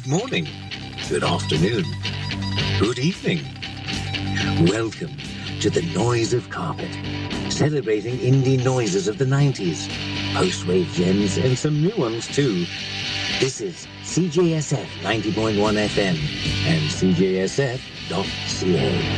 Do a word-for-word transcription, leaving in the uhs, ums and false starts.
morning, good afternoon, good evening. Welcome to the Noise of Carpet, celebrating indie noises of the nineties, post-wave gems and some new ones too. This is C J S F ninety point one F M and C J S F dot C A.